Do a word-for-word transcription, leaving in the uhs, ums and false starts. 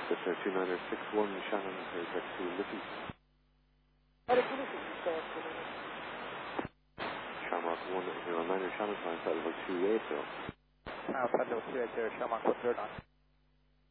That's uh, two niner six one Shannon, here's back to Liffey. Shamrock one zero niner Shannon, time flight level two eight zero. Now, flight level two eight zero, Shamrock one zero nine.